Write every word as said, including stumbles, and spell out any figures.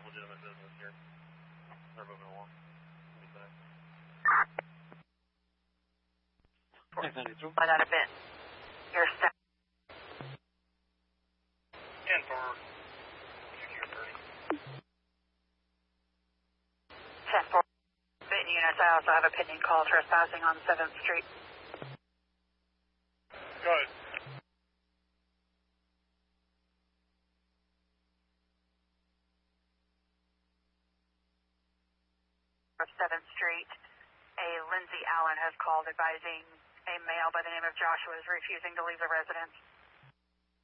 legitimate business here. They're moving along. Be back. By that event, your staff. And for secure thirty. ten four. Benton units, I also have a pending call trespassing on seventh Street. Go ahead. seventh Street, a Lindsay Allen has called advising a male by the name of Joshua is refusing to leave the residence.